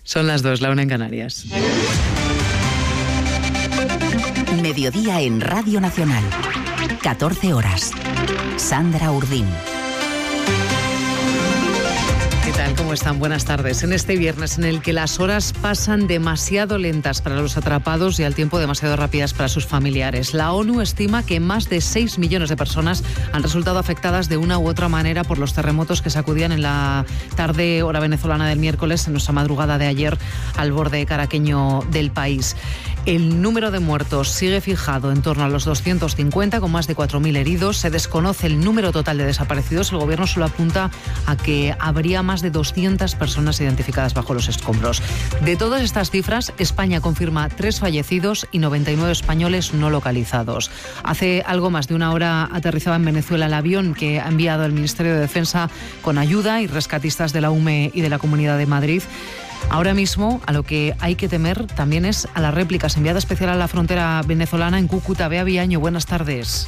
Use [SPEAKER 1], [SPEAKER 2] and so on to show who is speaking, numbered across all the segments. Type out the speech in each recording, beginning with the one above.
[SPEAKER 1] Son las 2, la 1 en Canarias.
[SPEAKER 2] Mediodía en Radio Nacional. 14 horas. Sandra Urdín.
[SPEAKER 1] ¿Qué tal? ¿Cómo están? Buenas tardes. En este viernes en el que las horas pasan demasiado lentas para los atrapados y al tiempo demasiado rápidas para sus familiares. La ONU estima que más de 6 millones de personas han resultado afectadas de una u otra manera por los terremotos que sacudían en la tarde hora venezolana del miércoles, en nuestra madrugada de ayer, al borde caraqueño del país. El número de muertos sigue fijado en torno a los 250, con más de 4.000 heridos. Se desconoce el número total de desaparecidos. El gobierno solo apunta a que habría más de 200 personas identificadas bajo los escombros. De todas estas cifras, España confirma 3 fallecidos y 99 españoles no localizados. Hace algo más de una hora aterrizaba en Venezuela el avión que ha enviado el Ministerio de Defensa con ayuda y rescatistas de la UME y de la Comunidad de Madrid. Ahora mismo, a lo que hay que temer también es a las réplicas. Enviada especial a la frontera venezolana en Cúcuta, Bea Viaño, buenas tardes.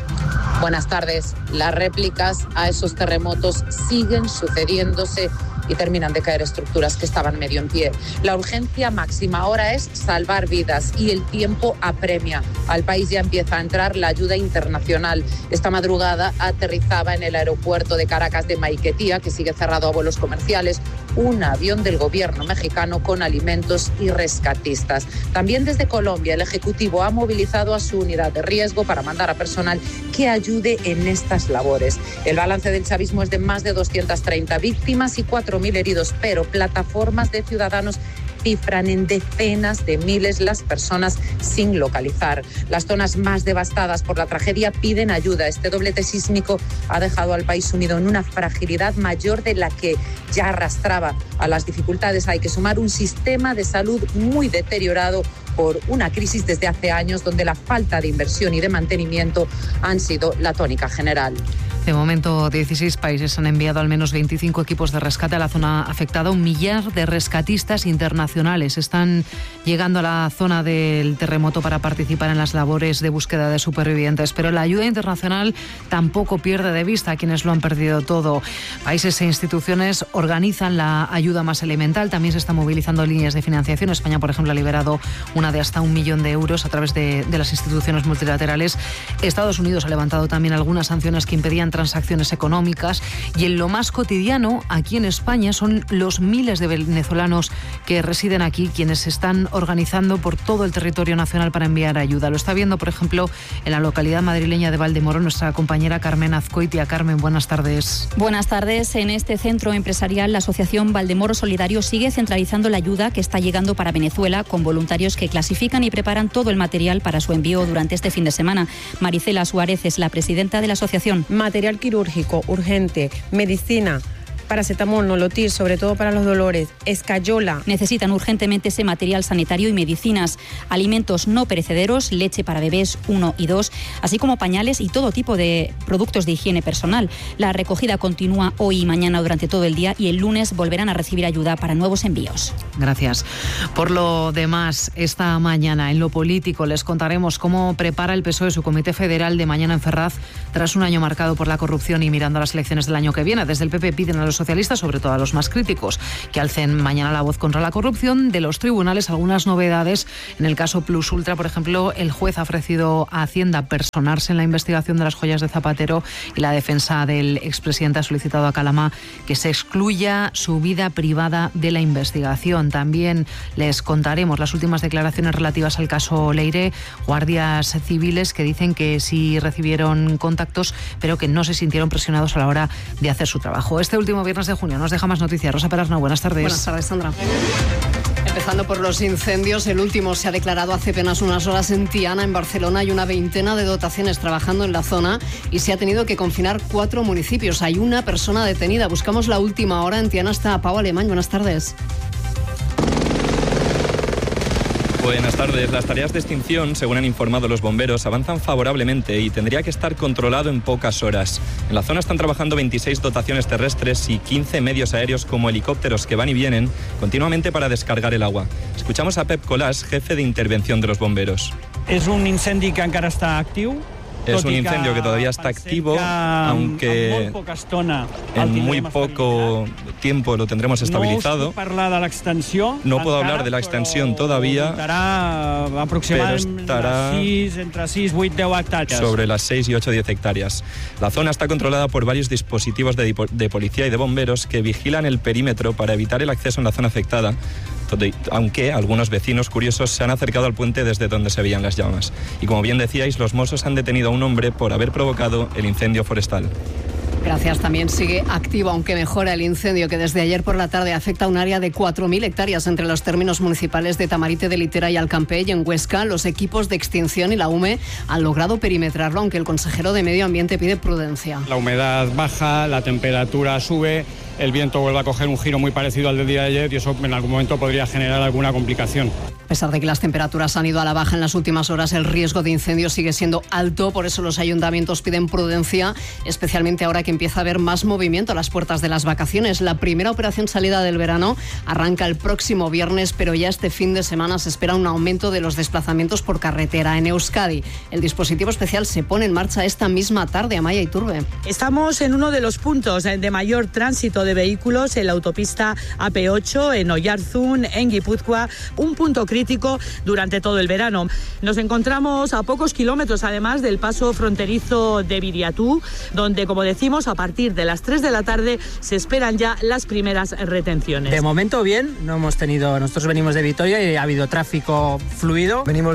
[SPEAKER 3] Buenas tardes. Las réplicas a esos terremotos siguen sucediéndose y terminan de caer estructuras que estaban medio en pie. La urgencia máxima ahora es salvar vidas y el tiempo apremia. Al país ya empieza a entrar la ayuda internacional. Esta madrugada aterrizaba en el aeropuerto de Caracas de Maiquetía, que sigue cerrado a vuelos comerciales, un avión del gobierno mexicano con alimentos y rescatistas. También desde Colombia, el Ejecutivo ha movilizado a su unidad de riesgo para mandar a personal que ayude en estas labores. El balance del chavismo es de más de 230 víctimas y 4.000 heridos, pero plataformas de ciudadanos cifran en decenas de miles las personas sin localizar. Las zonas más devastadas por la tragedia piden ayuda. Este doblete sísmico ha dejado al país sumido en una fragilidad mayor de la que ya arrastraba. A las dificultades hay que sumar un sistema de salud muy deteriorado por una crisis desde hace años, donde la falta de inversión y de mantenimiento han sido la tónica general.
[SPEAKER 1] De momento, 16 países han enviado al menos 25 equipos de rescate a la zona afectada. 1 millar de rescatistas internacionales están llegando a la zona del terremoto para participar en las labores de búsqueda de supervivientes. Pero la ayuda internacional tampoco pierde de vista a quienes lo han perdido todo. Países e instituciones organizan la ayuda más elemental. También se están movilizando líneas de financiación. España, por ejemplo, ha liberado una de hasta 1 millón de euros a través de las instituciones multilaterales. Estados Unidos ha levantado también algunas sanciones que impedían transacciones económicas, y en lo más cotidiano aquí en España son los miles de venezolanos que residen aquí quienes se están organizando por todo el territorio nacional para enviar ayuda. Lo está viendo, por ejemplo, en la localidad madrileña de Valdemoro nuestra compañera Carmen Azcoitia. Carmen, buenas tardes.
[SPEAKER 4] Buenas tardes. En este centro empresarial, la asociación Valdemoro Solidario sigue centralizando la ayuda que está llegando para Venezuela, con voluntarios que clasifican y preparan todo el material para su envío durante este fin de semana. Maricela Suárez es la presidenta de la asociación.
[SPEAKER 5] Material quirúrgico, urgente, medicina, paracetamol, nolotil, sobre todo para los dolores, escayola.
[SPEAKER 4] Necesitan urgentemente ese material sanitario y medicinas, alimentos no perecederos, leche para bebés 1 y 2, así como pañales y todo tipo de productos de higiene personal. La recogida continúa hoy y mañana durante todo el día, y el lunes volverán a recibir ayuda para nuevos envíos.
[SPEAKER 1] Gracias. Por lo demás, esta mañana en lo político les contaremos cómo prepara el PSOE su comité federal de mañana en Ferraz, tras un año marcado por la corrupción y mirando a las elecciones del año que viene. Desde el PP piden a los socialistas, sobre todo a los más críticos, que alcen mañana la voz contra la corrupción. De los tribunales, algunas novedades. En el caso Plus Ultra, por ejemplo, el juez ha ofrecido a Hacienda personarse en la investigación de las joyas de Zapatero, y la defensa del expresidente ha solicitado a Calama que se excluya su vida privada de la investigación. También les contaremos las últimas declaraciones relativas al caso Leire. Guardias civiles que dicen que sí recibieron contactos, pero que no se sintieron presionados a la hora de hacer su trabajo. Este último viernes de junio nos deja más noticias. Rosa Perarnau, buenas tardes.
[SPEAKER 6] Buenas tardes, Sandra. Empezando por los incendios, el último se ha declarado hace apenas unas horas en Tiana, en Barcelona. Hay una veintena de dotaciones trabajando en la zona y se ha tenido que confinar 4 municipios. Hay una persona detenida. Buscamos la última hora. En Tiana está Pau Alemán. Buenas tardes.
[SPEAKER 7] Buenas tardes. Las tareas de extinción, según han informado los bomberos, avanzan favorablemente y tendría que estar controlado en pocas horas. En la zona están trabajando 26 dotaciones terrestres y 15 medios aéreos como helicópteros que van y vienen continuamente para descargar el agua. Escuchamos a Pep Colàs, jefe de intervención de los bomberos.
[SPEAKER 8] És un incendi que encara està actiu,
[SPEAKER 7] Es un incendio que todavía está activo, aunque en muy poco tiempo lo tendremos estabilizado. No puedo hablar de la extensión todavía, pero estará sobre las 6 y 8, 10 hectáreas. La zona está controlada por varios dispositivos de policía y de bomberos que vigilan el perímetro para evitar el acceso en la zona afectada, aunque algunos vecinos curiosos se han acercado al puente desde donde se veían las llamas. Y como bien decíais, los Mossos han detenido a un hombre por haber provocado el incendio forestal.
[SPEAKER 6] Gracias. También sigue activo, aunque mejora el incendio que desde ayer por la tarde afecta a un área de 4.000 hectáreas entre los términos municipales de Tamarite de Litera y Alcampell. Y en Huesca, los equipos de extinción y la UME han logrado perimetrarlo, aunque el consejero de Medio Ambiente pide prudencia.
[SPEAKER 8] La humedad baja, la temperatura sube, el viento vuelve a coger un giro muy parecido al del día de ayer y eso en algún momento podría generar alguna complicación.
[SPEAKER 6] A pesar de que las temperaturas han ido a la baja en las últimas horas, el riesgo de incendio sigue siendo alto. Por eso los ayuntamientos piden prudencia, especialmente ahora que empieza a haber más movimiento a las puertas de las vacaciones. La primera operación salida del verano arranca el próximo viernes, pero ya este fin de semana se espera un aumento de los desplazamientos por carretera. En Euskadi, el dispositivo especial se pone en marcha esta misma tarde. Amaya Iturbe.
[SPEAKER 9] Estamos en uno de los puntos de mayor tránsito de vehículos, en la autopista AP8, en Oyarzún, en Guipúzcoa, un punto crítico durante todo el verano. Nos encontramos a pocos kilómetros, además, del paso fronterizo de Viriatú, donde, como decimos, a partir de las 3 de la tarde se esperan ya las primeras retenciones.
[SPEAKER 10] De momento bien, nosotros venimos de Vitoria y ha habido tráfico fluido.
[SPEAKER 11] Venimos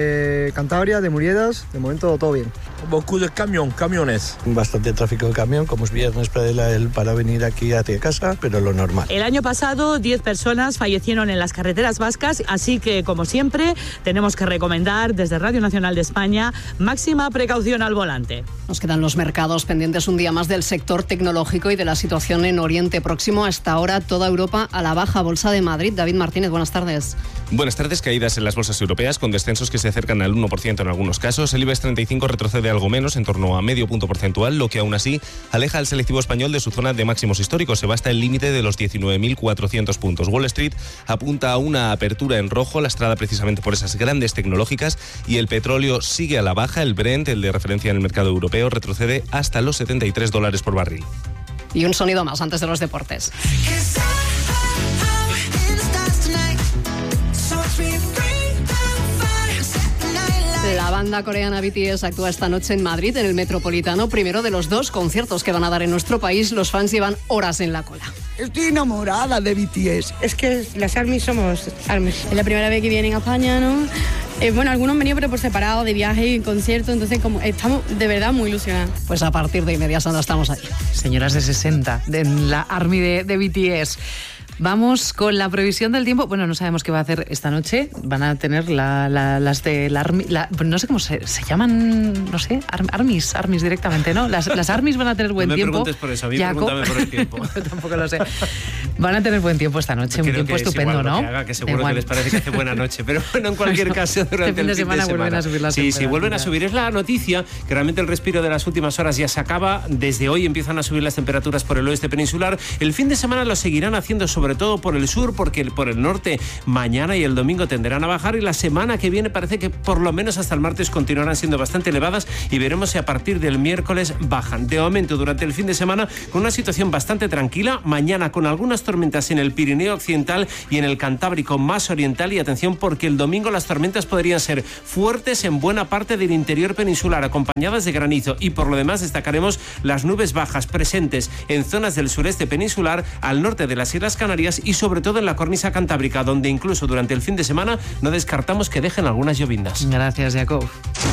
[SPEAKER 11] de Cantabria, de Muriedas, de momento todo bien.
[SPEAKER 12] Beaucoup de camiones.
[SPEAKER 13] Bastante tráfico de camión, como es viernes para venir aquí hacia casa, pero lo normal.
[SPEAKER 9] El año pasado 10 personas fallecieron en las carreteras vascas, así que, como siempre, tenemos que recomendar desde Radio Nacional de España máxima precaución al volante.
[SPEAKER 6] Nos quedan los mercados pendientes un día más del sector tecnológico y de la situación en Oriente Próximo. Hasta ahora toda Europa a la baja. Bolsa de Madrid, David Martínez, buenas tardes.
[SPEAKER 14] Buenas tardes. Caídas en las bolsas europeas con descensos que se acercan al 1% en algunos casos. El IBEX 35 retrocede algo menos, en torno a medio punto porcentual, lo que aún así aleja al selectivo español de su zona de máximos históricos. Se va hasta el límite de los 19.400 puntos. Wall Street apunta a una apertura en rojo, lastrada precisamente por esas grandes tecnológicas, y el petróleo sigue a la baja. El Brent, el de referencia en el mercado europeo, retrocede hasta los $73 por barril.
[SPEAKER 6] Y un sonido más antes de los deportes. La banda coreana BTS actúa esta noche en Madrid, en el Metropolitano, primero de los 2 conciertos que van a dar en nuestro país. Los fans llevan horas en la cola.
[SPEAKER 15] Estoy enamorada de BTS.
[SPEAKER 5] Es que las ARMYs somos ARMYs.
[SPEAKER 16] Es la primera vez que vienen a España, ¿no? Bueno, algunos han venido pero por separado, de viaje y concierto, entonces como estamos de verdad muy ilusionados.
[SPEAKER 6] Pues a partir de inmediato estamos ahí.
[SPEAKER 1] Señoras de 60, de la ARMY de BTS. Vamos con la previsión del tiempo. Bueno, no sabemos qué va a hacer esta noche. Van a tener las de la ARMY, no sé cómo se llaman, no sé, ARMYs directamente, ¿no? Las ARMYs van a tener buen tiempo.
[SPEAKER 17] No me preguntes por eso, a mí pregúntame por el tiempo.
[SPEAKER 1] Yo tampoco lo sé. Van a tener buen tiempo esta noche, un tiempo estupendo,
[SPEAKER 17] igual,
[SPEAKER 1] ¿no?
[SPEAKER 17] Que haga, que seguro que les parece que hace buena noche, pero bueno, en cualquier caso, durante
[SPEAKER 1] el fin de semana vuelven a subir las temperaturas.
[SPEAKER 17] Sí, vuelven a subir. Es la noticia que realmente el respiro de las últimas horas ya se acaba. Desde hoy empiezan a subir las temperaturas por el oeste peninsular. El fin de semana lo seguirán haciendo sobre todo por el sur, porque por el norte mañana y el domingo tenderán a bajar, y la semana que viene parece que por lo menos hasta el martes continuarán siendo bastante elevadas, y veremos si a partir del miércoles bajan. De momento, durante el fin de semana, con una situación bastante tranquila, mañana con algunas tormentas en el Pirineo Occidental y en el Cantábrico más oriental, y atención porque el domingo las tormentas podrían ser fuertes en buena parte del interior peninsular, acompañadas de granizo, y por lo demás destacaremos las nubes bajas presentes en zonas del sureste peninsular, al norte de las Islas Canarias y sobre todo en la cornisa cantábrica, donde incluso durante el fin de semana no descartamos que dejen algunas llovindas.
[SPEAKER 1] Gracias, Jacob.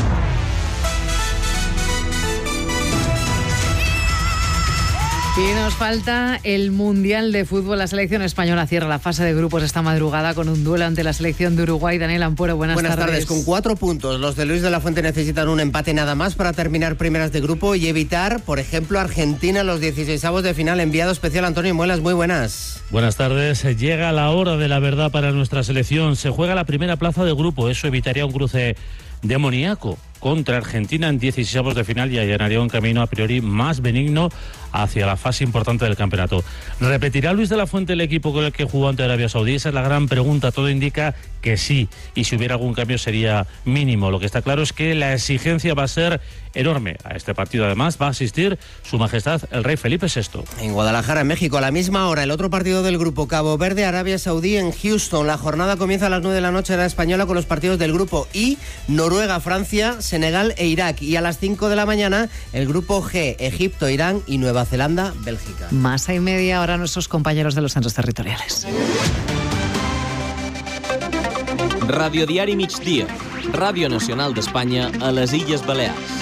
[SPEAKER 1] Y nos falta el Mundial de Fútbol. La selección española cierra la fase de grupos esta madrugada con un duelo ante la selección de Uruguay. Daniel Ampuero, buenas tardes.
[SPEAKER 18] Con 4 puntos. Los de Luis de la Fuente necesitan un empate nada más para terminar primeras de grupo y evitar, por ejemplo, Argentina en los 16avos de final. Enviado especial Antonio Muelas, muy buenas.
[SPEAKER 19] Buenas tardes. Llega la hora de la verdad para nuestra selección. Se juega la primera plaza de grupo. Eso evitaría un cruce demoníaco. contra Argentina en 16avos de final y allanaría un camino a priori más benigno hacia la fase importante del campeonato. ¿Repetirá Luis de la Fuente el equipo con el que jugó ante Arabia Saudí? Esa es la gran pregunta. Todo indica que sí, y si hubiera algún cambio sería mínimo. Lo que está claro es que la exigencia va a ser enorme. A este partido además va a asistir Su Majestad el Rey Felipe VI.
[SPEAKER 18] En Guadalajara, en México, a la misma hora, el otro partido del grupo, Cabo Verde, Arabia Saudí en Houston. La jornada comienza a las 9 de la noche en la española con los partidos del grupo I, Noruega, Francia, Senegal e Irak. Y a las 5 de la mañana, el grupo G, Egipto, Irán y Nueva Zelanda, Bélgica.
[SPEAKER 1] Más y media ahora nuestros compañeros de los centros territoriales.
[SPEAKER 20] Radio Diari Migdia, Ràdio Nacional d'Espanya a les Illes Balears.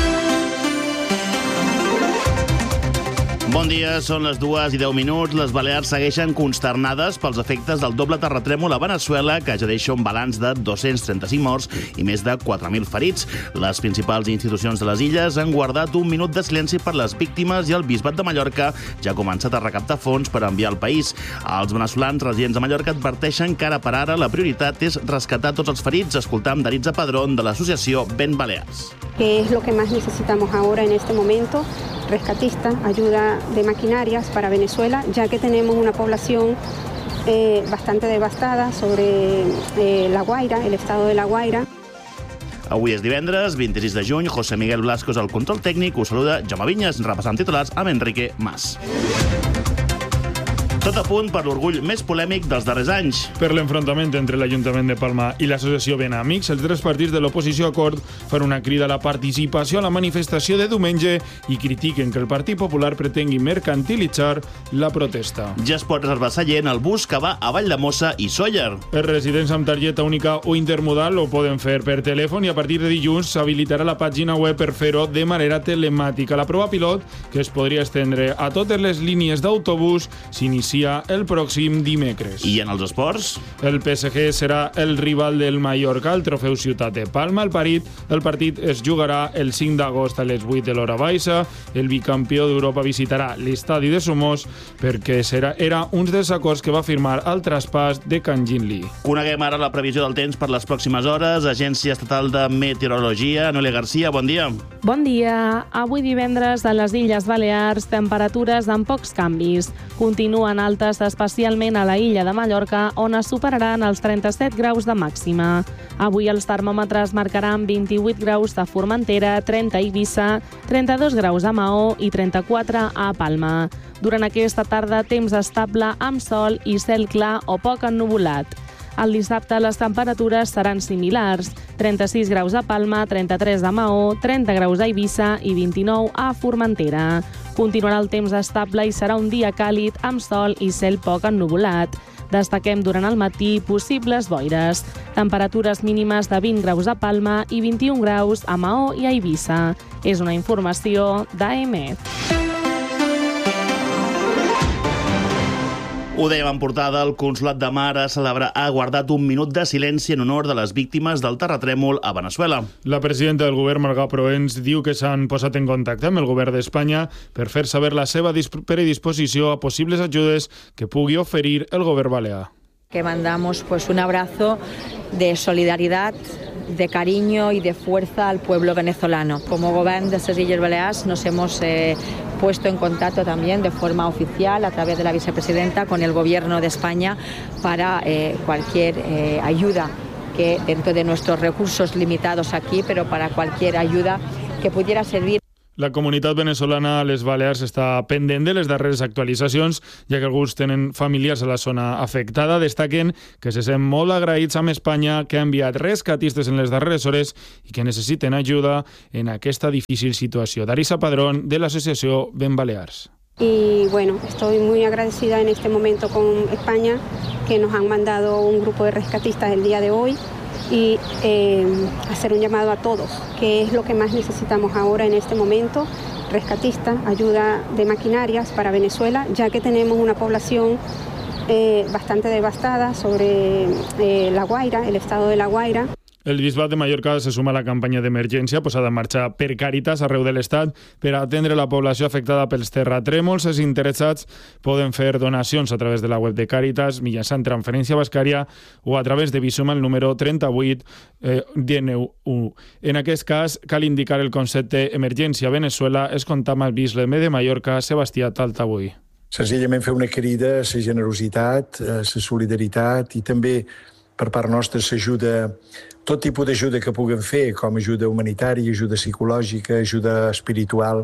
[SPEAKER 21] Bon dia, són les 2:10. Les Balears segueixen consternades pels efectes del doble terratrèmol a Veneçuela, que ja deixa un balanç de 235 morts i més de 4.000 ferits. Les principals institucions de les illes han guardat un minut de silenci per les víctimes i el Bisbat de Mallorca ja ha començat a recaptar fons per enviar al país. Els veneçolans residents a Mallorca adverteixen que ara per ara la prioritat és rescatar tots els ferits. Escoltam Daritza Padrón, de l'associació Ben Balears.
[SPEAKER 22] ¿Qué es lo que más necesitamos ahora en este momento? Rescatista, ayuda de maquinarias para Venezuela, ya que tenemos una población bastante devastada sobre La Guaira, el estado de La Guaira.
[SPEAKER 21] Avui és divendres, 26 de juny. José Miguel Blasco és el control tècnic. Us saluda Jaume Vinyes, repassant titulars amb Enrique Mas. Tot a punt per l'orgull més polèmic dels darrers anys.
[SPEAKER 23] Per l'enfrontament entre l'Ajuntament de Palma i l'associació Ben Amics, els tres partits de l'oposició a Cort fan una crida a la participació a la manifestació de diumenge i critiquen que el Partit Popular pretengui mercantilitzar la protesta.
[SPEAKER 21] Ja es pot reservar seient al bus que va a Valldemossa i Sóller.
[SPEAKER 23] Els residents amb targeta única o intermodal ho poden fer per telèfon i a partir de dilluns s'habilitarà la pàgina web per fer-ho de manera telemàtica. La prova pilot, que es podria estendre a totes les línies d'autobús, s'inicia el pròxim dimecres.
[SPEAKER 21] I en els esports?
[SPEAKER 23] El PSG serà el rival del Mallorca al Trofeu Ciutat de Palma. El partit es jugarà el 5 d'agost a les 8 de l'hora baixa. El bicampió d'Europa visitarà l'estadi de Somos perquè era un dels acords que va firmar el traspàs de Can Ginli.
[SPEAKER 21] Coneguem ara la previsió del temps per les pròximes hores. Agència Estatal de Meteorologia. Noelia Garcia, bon dia.
[SPEAKER 24] Bon dia. Avui divendres a les Illes Balears, temperatures amb pocs canvis. Continuen altes, especialment a la illa de Mallorca, on es superaran els 37 graus de màxima. Avui els termòmetres marcaran 28 graus a Formentera, 30 a Eivissa, 32 graus a Maó i 34 a Palma. Durant aquesta tarda, temps estable amb sol i cel clar o poc ennuvolat. El dissabte les temperatures seran similars, 36 graus a Palma, 33 a Maó, 30 graus a Eivissa i 29 a Formentera. Continuarà el temps estable i serà un dia càlid amb sol i cel poc ennuvolat. Destaquem durant el matí possibles boires. Temperatures mínimes de 20 graus a Palma i 21 graus a Maó i a Eivissa. És una informació d'AEMET.
[SPEAKER 21] Ho dèiem en portada, el Consolat de Mar ha guardat un minut de silenci en honor de les víctimes del terratrèmol a Veneçuela.
[SPEAKER 23] La presidenta del govern, Marga Proens, diu que s'han posat en contacte amb el govern d'Espanya per fer saber la seva predisposició a possibles ajudes que pugui oferir el govern balear.
[SPEAKER 25] Que mandamos un abrazo de solidaridad, de cariño y de fuerza al pueblo venezolano. Como gobierno de estas Illes Baleares nos hemos puesto en contacto también de forma oficial a través de la vicepresidenta con el gobierno de España para cualquier ayuda que dentro de nuestros recursos limitados aquí, pero para cualquier ayuda que pudiera servir.
[SPEAKER 23] La comunitat venezolana a les Balears està pendent de les darreres actualitzacions, ja que alguns tenen familiars a la zona afectada. Destaquen que se sent molt agraïts amb Espanya, que ha enviat rescatistes en les darreres hores i que necessiten ajuda en aquesta difícil situació. Darissa Padrón, de l'associació Ben Balears.
[SPEAKER 22] Y bueno, estoy muy agradecida en este momento con España, que nos han mandado un grupo de rescatistas el día de hoy. Y hacer un llamado a todos, que es lo que más necesitamos ahora en este momento, rescatista, ayuda de maquinarias para Venezuela, ya que tenemos una población bastante devastada sobre La Guaira, el estado de La Guaira.
[SPEAKER 23] El Bisbat de Mallorca se suma a la campanya d'emergència posada en marxa per Càritas arreu de l'Estat per atendre la població afectada pels terratrèmols. Els interessats poden fer donacions a través de la web de Càritas, mitjançant transferència bancària o a través de Bizum al número 38 DNU. En aquest cas, cal indicar el concepte emergència Venezuela. Es compta amb el bisbe de Mallorca, Sebastià Taltavui.
[SPEAKER 2] Senzillament fer una crida a la generositat, a la solidaritat i també per part nostra s'ajuda, tot tipus d'ajuda que puguem fer, com ajuda humanitària, ajuda psicològica, ajuda espiritual.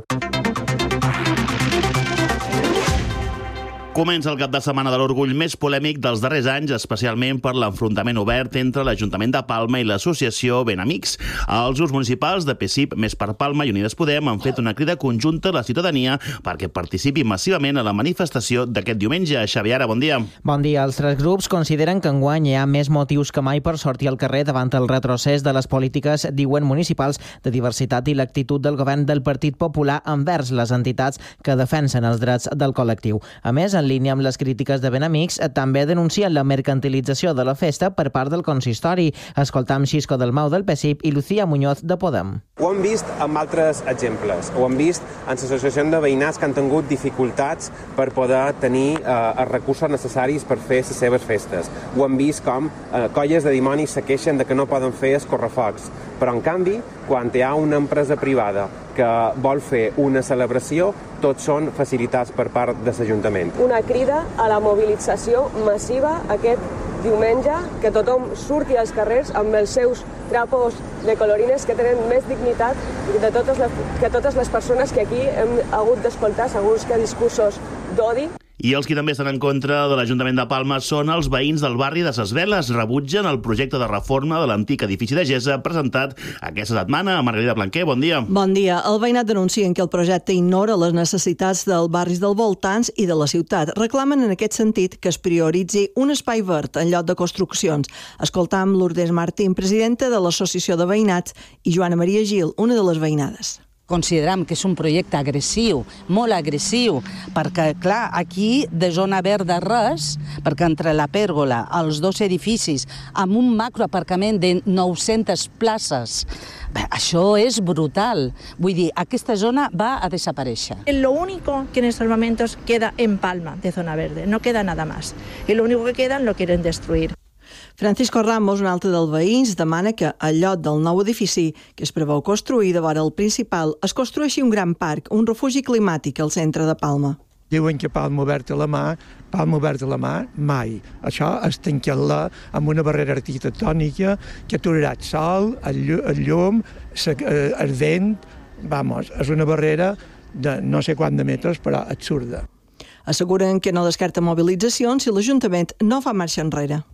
[SPEAKER 21] Comença el cap de setmana de l'orgull més polèmic dels darrers anys, especialment per l'enfrontament obert entre l'Ajuntament de Palma i l'associació Ben Amics. Els grups municipals de PSIP, Més per Palma i Unides Podem han fet una crida conjunta a la ciutadania perquè participi massivament a la manifestació d'aquest diumenge. Xavier Ara, bon dia.
[SPEAKER 3] Bon dia. Els tres grups consideren que enguany hi ha més motius que mai per sortir al carrer davant el retrocés de les polítiques, diuen municipals, de diversitat i l'actitud del govern del Partit Popular envers les entitats que defensen els drets del col·lectiu. A més, en línia amb les crítiques de Ben Amics, també denuncien la mercantilització de la festa per part del consistori. Escoltam Xisco del Mau del PSIP i Lucía Muñoz de Podem.
[SPEAKER 4] Ho hem vist amb altres exemples. Ho hem vist en l'associació de veïnats que han tingut dificultats per poder tenir els recursos necessaris per fer les seves festes. Ho hem vist com colles de dimonis se queixen de que no poden fer escorrefocs. Però, en canvi, quan hi ha una empresa privada que vol fer una celebració, tots són facilitats per part de l'Ajuntament.
[SPEAKER 7] Una crida a la mobilització massiva aquest diumenge, que tothom surti als carrers amb els seus trapos de colorines que tenen més dignitat que totes les persones que aquí hem hagut d'escoltar segons que discursos d'odi.
[SPEAKER 21] I els que també estan en contra de l'Ajuntament de Palma són els veïns del barri de Ses Veles. Rebutgen el projecte de reforma de l'antic edifici de Gesa presentat aquesta setmana. Margarida Blanquer, bon dia.
[SPEAKER 8] Bon dia. El veïnat denuncien que el projecte ignora les necessitats dels barris dels voltants i de la ciutat. Reclamen en aquest sentit que es prioritzi un espai verd en lloc de construccions. Escoltam Lourdes Martín, presidenta de l'Associació de Veïnats, i Joana Maria Gil, una de les veïnades.
[SPEAKER 26] Considerem que és un projecte agressiu, molt agressiu, perquè, clar, aquí de zona verda res, perquè entre la pèrgola, els dos edificis, amb un macroaparcament de 900 places, això és brutal. Vull dir, aquesta zona va a desaparèixer.
[SPEAKER 27] Lo único que en estos momentos queda en Palma de zona verde, no queda nada más. Y lo único que quedan lo quieren destruir.
[SPEAKER 8] Francisco Ramos, un altre dels veïns, demana que al lloc del nou edifici que es preveu construir de vora el principal es construeixi un gran parc, un refugi climàtic al centre de Palma.
[SPEAKER 28] Diuen que Palma oberta a la mà, mai. Això es tanca-la amb una barrera arquitectònica que aturarà el sol, el llum, el vent. És una barrera de no sé quant de metres, però absurda.
[SPEAKER 8] Asseguren que no descarta mobilitzacions si l'Ajuntament no fa marxa enrere.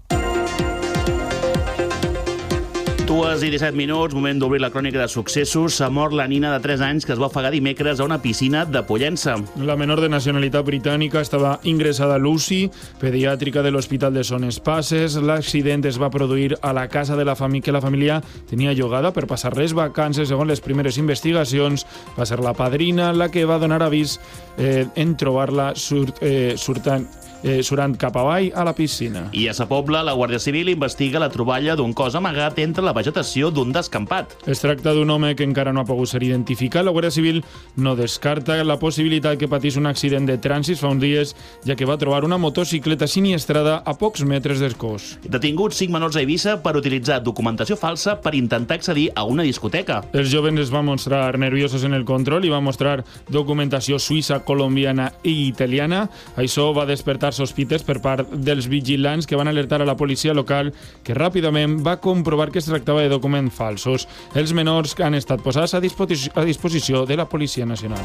[SPEAKER 21] 2:17, moment d'obrir la crònica de successos. S'ha mort la nina de 3 anys que es va ofegar dimecres a una piscina de Pollença.
[SPEAKER 23] La menor de nacionalitat britànica estava ingressada a l'UCI pediàtrica de l'Hospital de Son Espases. L'accident es va produir a la casa de la família que la família tenia llogada per passar les vacances. Segons les primeres investigacions, va ser la padrina la que va donar avís en trobar-la surant cap avall a la piscina.
[SPEAKER 21] I a Sa Pobla, la Guàrdia Civil investiga la troballa d'un cos amagat entre la vegetació d'un descampat.
[SPEAKER 23] Es tracta d'un home que encara no ha pogut ser identificat. La Guàrdia Civil no descarta la possibilitat que patís un accident de trànsit fa uns dies, ja que va trobar una motocicleta siniestrada a pocs metres del cos.
[SPEAKER 21] Detinguts 5 menors a Eivissa per utilitzar documentació falsa per intentar accedir a una discoteca.
[SPEAKER 23] Els joves es van mostrar nerviosos en el control i van mostrar documentació suïssa, colombiana i italiana. Això va despertar sospites per part dels vigilants que van alertar a la policia local, que ràpidament va comprovar que es tractava de documents falsos. Els menors han estat posats a disposició de la Policia Nacional.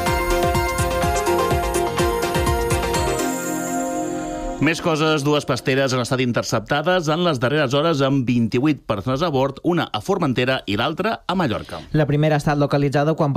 [SPEAKER 21] Més coses, 2 pasteres han estat interceptades en les darreres hores amb 28 persones a bord, una a Formentera i l'altra a Mallorca.
[SPEAKER 3] La primera ha estat localitzada quan